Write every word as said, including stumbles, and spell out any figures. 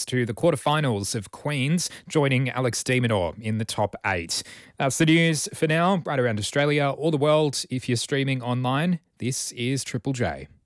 to the quarterfinals of Queens, joining Alex de Minaur in the top eight. That's the news for now, right around Australia or the world. If you're streaming online, this is Triple J.